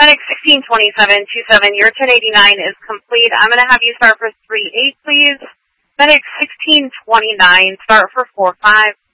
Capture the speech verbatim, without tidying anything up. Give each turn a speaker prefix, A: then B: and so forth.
A: Medic sixteen twenty-seven twenty-seven, your ten eighty-nine is complete. I'm going to have you start for three eight, please. Medic sixteen twenty-nine, start for four five.